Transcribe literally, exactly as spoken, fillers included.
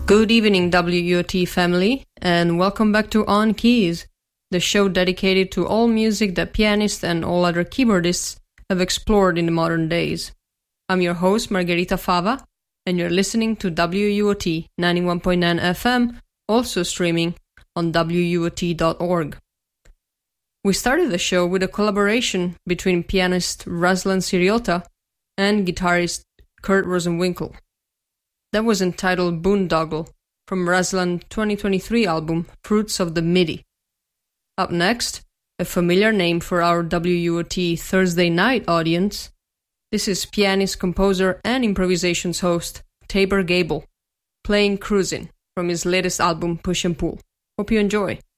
Good evening, W U O T family, and welcome back to On Keys, the show dedicated to all music that pianists and all other keyboardists have explored in the modern days. I'm your host, Margherita Fava, and you're listening to W U O T ninety-one point nine F M, also streaming on W U O T dot org. We started the show with a collaboration between pianist Ruslan Siriota and guitarist Kurt Rosenwinkel. That was entitled Boondoggle from Ruslan's twenty twenty-three album Fruits of the MIDI. Up next, a familiar name for our W U O T Thursday night audience, this is pianist, composer, and improvisations host Tabor Gable, playing Cruisin' from his latest album Push and Pull. Hope you enjoy.